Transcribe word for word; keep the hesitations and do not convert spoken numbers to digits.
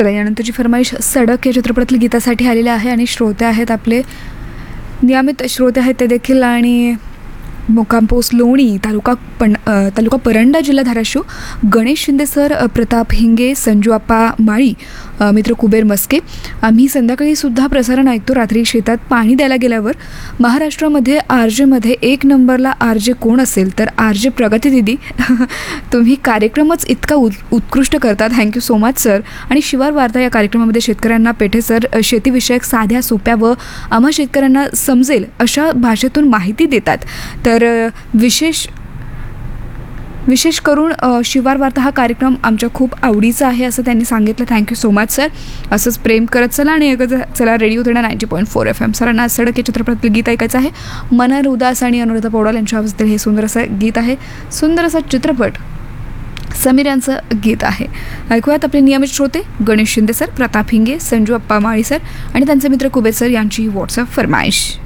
चला, यानंतरची फरमाईश सडक या चित्रपटातील गीतासाठी आलेली आहे आणि श्रोते आहेत आपले नियमित श्रोते आहेत ते देखील, आणि मुक्काम पोस्ट लोणी, तालुका पण तालुका परंडा, जिल्हा धाराशिव, गणेश शिंदे सर, प्रताप हिंगे, संजू आप्पा माळी, मित्र कुबेर मस्के. आम्ही संध्याकाळीसुद्धा प्रसारण ऐकतो रात्री शेतात पाणी द्यायला गेल्यावर. महाराष्ट्रामध्ये आर जेमध्ये एक नंबरला आर जे कोण असेल तर आर जे प्रगती दिदी. तुम्ही कार्यक्रमच इतका उत् उत्कृष्ट करता, थँक्यू सो मच सर. आणि शिवार वार्ता या कार्यक्रमामध्ये शेतकऱ्यांना पेठे सर शेतीविषयक साध्या सोप्या व आम्हा शेतकऱ्यांना समजेल अशा भाषेतून माहिती देतात. तर विशेष विशेष करून शिवार वार्ता हा कार्यक्रम आमच्या खूप आवडीचा आहे असं त्यांनी सांगितलं. Thank you so much sir. असंच प्रेम करत चला आणि ऐकत चला रेडिओ थोडा ninety point four F M. सरांना सडक या चित्रपटातील गीत ऐकायचं आहे. मनर उदास आणि अनुराधा पौडवाल यांच्या आवाजातील हे सुंदर असं गीत आहे. सुंदर असा चित्रपट समीर यांचं गीत आहे. ऐकूयात आपले नियमित श्रोते गणेश शिंदे सर, प्रताप हिंगे, संजू अप्पा माळी सर आणि त्यांचे मित्र कुबेर सर यांची व्हॉट्सअप फरमाईश.